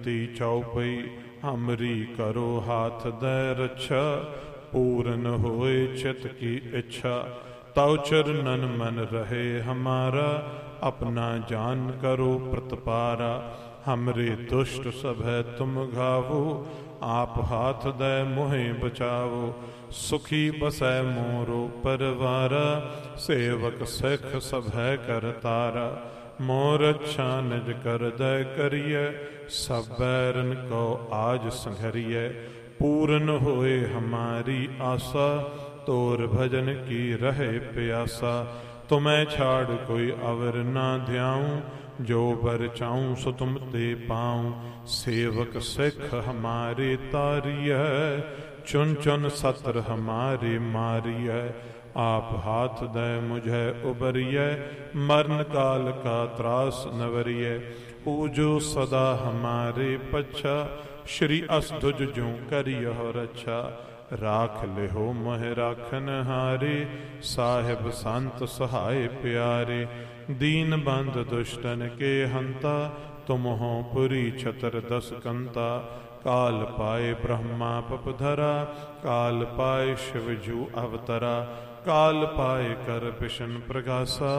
बिनती चौपई, हमरी करो हाथ दे रक्षा, पूर्ण होए चित की इच्छा। तव चरणन मन रहे हमारा, अपना जान करो प्रतपारा। हमरे दुष्ट सभै तुम घावो, आप हाथ दे मोहे बचावो। सुखी बसै मोरो परवारा, सेवक सिख सभै कर तारा। मोर अच्छा निज कर दै करिए, सब बैरन को आज संघरिए। पूर्ण होए हमारी आशा, तोर भजन की रहे प्यासा। तुम्हें छाड़ कोई अवर ना ध्याऊं, जो बर चाऊं सो तुम ते पाऊं। सेवक सिख हमारे तारिय, चुन चुन सत्र हमारे मारिय। आप हाथ दे मुझे उबरिय, मरण काल का त्रास नवरिय। पूजो सदा हमारे पच्छा, श्री असधुज जो करियो रक्षा। राख लिहो मोह राखन हारे, साहिब संत सहाय प्यारे। दीन बंद दुष्टन के हंता, तुम हो पुरी छतर दस कंता। काल पाए ब्रह्मा पपधरा, काल पाए शिव जू अवतरा। काल पाए कर बिशन प्रगासा,